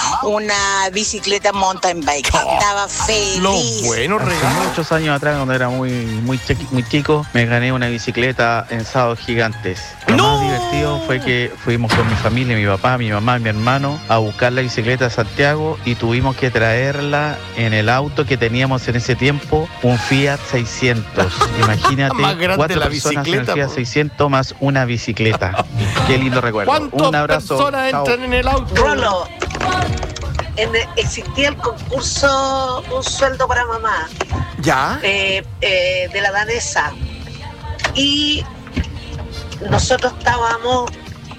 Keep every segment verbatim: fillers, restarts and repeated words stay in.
una bicicleta mountain bike. Estaba feliz. Los buenos Hace regalos. muchos años atrás, cuando era muy muy, chiqui- muy chico, me gané una bicicleta en sábados gigantes. Lo ¡No! más divertido fue que fuimos con mi familia, mi papá, mi mamá, mi hermano, a buscar la bicicleta a Santiago y tuvimos que traerla en el auto que teníamos en ese tiempo, un Fiat seiscientos. Imagínate, Más grande cuatro la personas en el bicicleta, Fiat po. seiscientos más una bicicleta. Qué lindo recuerdo. ¿Cuántas Un abrazo. personas Chao. entran en el auto? Rolo, en- existía el concurso Un Sueldo para Mamá ¿Ya? eh, eh, de la danesa y nosotros estábamos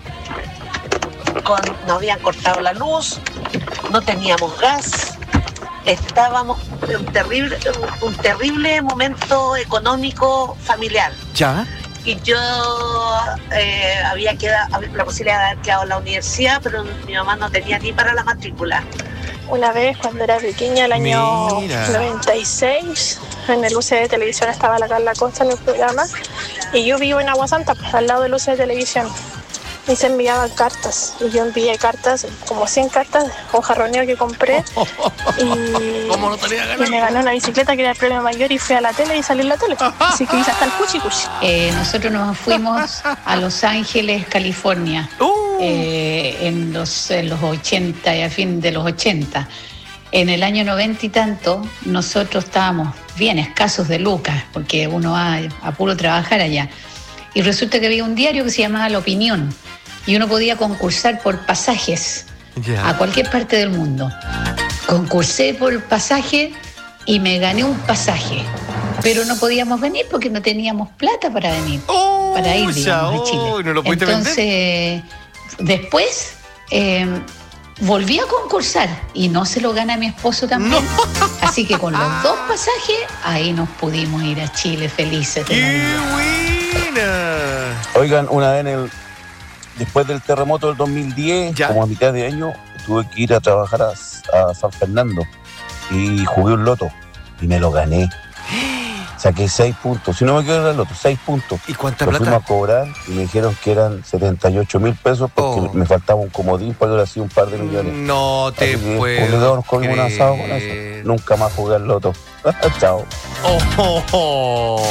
con, nos habían cortado la luz, no teníamos gas, estábamos en un terrible, un terrible momento económico familiar. ¿Ya? Y yo eh, había quedado, la posibilidad de haber quedado en la universidad, pero mi mamá no tenía ni para la matrícula. Una vez, cuando era pequeña, el año Mira. noventa y seis, en el U C de televisión estaba la Carla Costa en el programa, y yo vivo en Agua Santa, pues, al lado del U C de televisión, y se enviaban cartas, y yo envié cartas, como cien cartas, un jarroneo que compré, y, ¿Cómo no tenía ganas? y me gané una bicicleta que era el premio mayor, y fui a la tele y salí en la tele, así que hice hasta el cuchi cuchi. Eh, nosotros nos fuimos a Los Ángeles, California, Uh, eh, en, los, en los ochenta y a fin de los ochenta. En el año noventa y tanto, nosotros estábamos bien escasos de lucas, porque uno va a puro trabajar allá. Y resulta que había un diario que se llamaba La Opinión, y uno podía concursar por pasajes ya. a cualquier parte del mundo. Concursé por el pasaje y me gané un pasaje, pero no podíamos venir porque no teníamos plata para venir, Oh, para ir, ya, digamos, a Chile. oh, ¿no lo pudiste Entonces, vender? después eh, volví a concursar y no se lo gana mi esposo también. Así que con los dos pasajes, ahí nos pudimos ir a Chile felices de la ¡Qué vida. buena! Oigan, una vez en el, después del terremoto del dos mil diez, ¿Ya? como a mitad de año, tuve que ir a trabajar a, a San Fernando y jugué un loto y me lo gané. Saqué seis puntos, si no me equivoco era el loto, seis puntos. ¿Y cuánta Lo fuimos a plata? cobrar y me dijeron que eran setenta y ocho mil pesos porque Oh. me faltaba un comodín para que hacía un par de millones. No te Así que puedo obligado nos comimos un asado con creer. eso. Nunca más jugué al loto. Chao. Oh, oh, oh.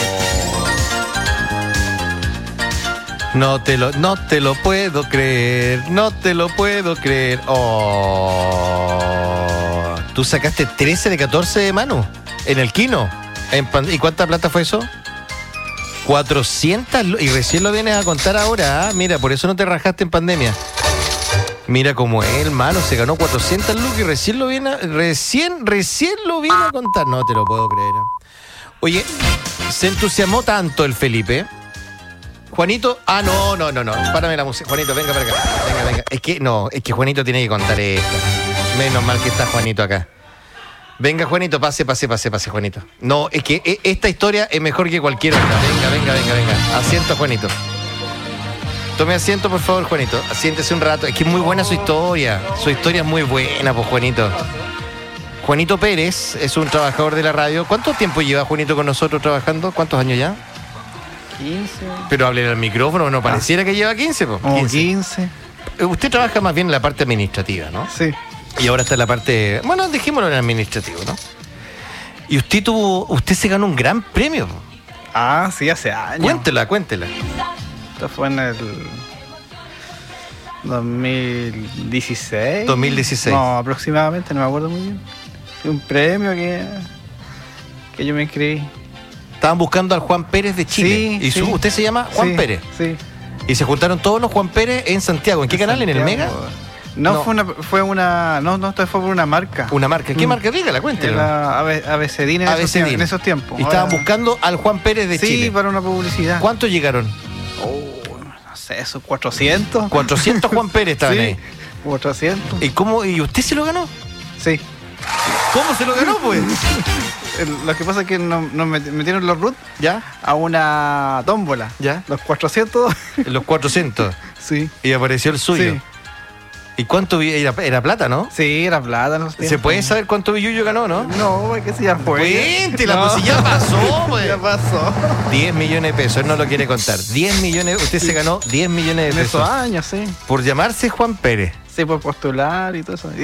No te lo, no te lo puedo creer, no te lo puedo creer. Oh. Tú sacaste trece de catorce de mano en el Kino. En pan- ¿Y cuánta plata fue eso? cuatrocientas lu- y recién lo vienes a contar ahora. ¿Ah? Mira, por eso no te rajaste en pandemia. Mira cómo es, hermano, se ganó cuatrocientas lucas y recién lo viene a, recién, recién lo viene a contar. No te lo puedo creer. Oye, se entusiasmó tanto el Felipe. Juanito, ah, no, no, no, no, párame la música. Juanito, venga para acá. Venga, venga. Es que, no, es que Juanito tiene que contar esto. Menos mal que está Juanito acá. Venga, Juanito, pase, pase, pase, pase, Juanito. No, es que eh, esta historia es mejor que cualquier otra. Venga, venga, venga, venga. Asiento, Juanito. Tome asiento, por favor, Juanito. Siéntese un rato. Es que es muy buena su historia. Su historia es muy buena, pues, Juanito. Juanito Pérez es un trabajador de la radio. ¿Cuánto tiempo lleva Juanito con nosotros trabajando? ¿Cuántos años ya? quince. Pero hable al micrófono, no pareciera que lleva quince, pues. Como quince. Usted trabaja más bien en la parte administrativa, ¿no? Sí. Y ahora está en la parte, bueno, dejémoslo en el administrativo, ¿no? Y usted tuvo, usted se ganó un gran premio. Ah, sí, hace años. Cuéntela, cuéntela. Esto fue en el dos mil dieciséis. dos mil dieciséis. No, aproximadamente, no me acuerdo muy bien. Fue un premio que, que yo me inscribí. Estaban buscando al Juan Pérez de Chile. Sí, y su- sí. usted se llama Juan Sí, Pérez. Sí. Y se juntaron todos los Juan Pérez en Santiago. ¿En qué canal? ¿En el Mega? No, No. fue una, fue una, no, no, esto fue por una marca. Una marca. ¿Qué Mm. marca? Dígala, cuéntela. Era Ave- Abecedín en, esos Abecedín. tiempos- en esos tiempos. Y estaban Ahora- buscando al Juan Pérez de sí, Chile. para una publicidad. ¿Cuántos llegaron? Oh, no sé, esos cuatrocientos. cuatrocientos Juan Pérez estaban Sí, ahí. cuatrocientos. ¿Y cómo? ¿Y usted se lo ganó? Sí. ¿Cómo se lo ganó, pues? El- Lo que pasa es que nos, nos met- metieron los root ¿Ya? a una tómbola. ¿Ya? Los cuatrocientos. Los cuatrocientos. Sí. Y apareció el suyo. Sí. ¿Y cuánto vi- era, era plata, no? Sí, era plata. No ¿Se puede saber cuánto Billuyo ganó, no? No, que si ya fue. Cuéntela, No. pues si ya pasó, pues. Ya pasó. diez millones de pesos, él no lo quiere contar. diez millones, usted se ganó diez millones de En esos pesos años, sí. por llamarse Juan Pérez. Sí, por postular y todo eso.